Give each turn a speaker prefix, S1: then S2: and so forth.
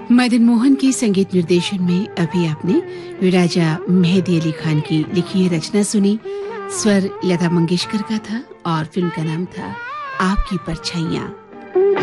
S1: मदन मोहन की संगीत निर्देशन में अभी आपने राजा मेहदी अली खान की लिखी रचना सुनी। स्वर लता मंगेशकर का था और फिल्म का नाम था आपकी परछाइयां।